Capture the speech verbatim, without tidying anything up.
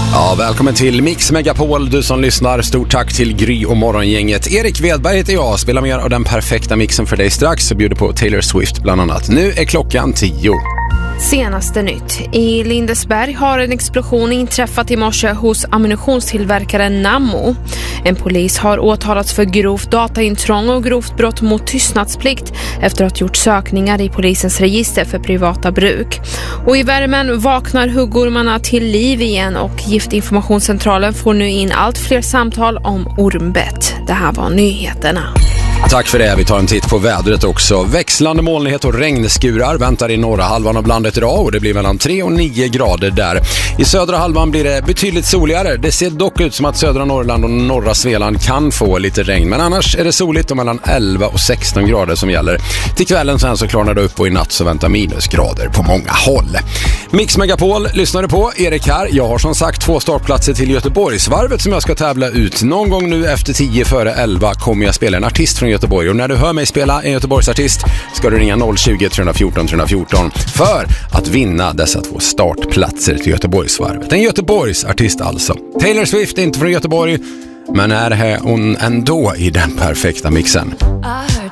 Ja, välkommen till Mix Megapol, du som lyssnar. Stort tack till Gry och Morgongänget. Erik Wedberg heter jag, spelar mer av den perfekta mixen för dig strax och bjuder på Taylor Swift bland annat. Nu är klockan tio. Senaste nytt. I Lindesberg har en explosion inträffat i morse hos ammunitionstillverkaren Nammo. En polis har åtalats för grovt dataintrång och grovt brott mot tystnadsplikt efter att ha gjort sökningar i polisens register för privata bruk. Och i värmen vaknar huggormarna till liv igen och Giftinformationscentralen får nu in allt fler samtal om ormbett. Det här var nyheterna. Tack för det. Vi tar en titt på vädret också. Växlande molnighet och regnskurar väntar i norra halvan av landet idag och det blir mellan tre och nio grader där. I södra halvan blir det betydligt soligare. Det ser dock ut som att södra Norrland och norra Svealand kan få lite regn. Men annars är det soligt och mellan elva och sexton grader som gäller. Till kvällen sen så klarnar det upp och i natt så väntar minusgrader på många håll. Mix Megapol lyssnar du på. Erik här. Jag har som sagt två startplatser till Göteborgsvarvet som jag ska tävla ut. Någon gång nu efter tio före elva kommer jag spela en artist från Göteborg och när du hör mig spela en Göteborgsartist ska du ringa noll tjugo, tre fjorton, tre fjorton för att vinna dessa två startplatser till Göteborgsvarvet. En Göteborgsartist alltså. Taylor Swift är inte från Göteborg men är här hon ändå i den perfekta mixen.